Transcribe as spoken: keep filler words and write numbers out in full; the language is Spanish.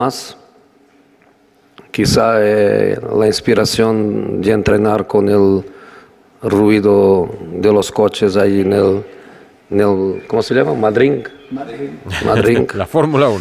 más. Quizá eh, la inspiración de entrenar con el ruido de los coches ahí en el, en el ¿cómo se llama? Madrid. Madrid. La Fórmula uno.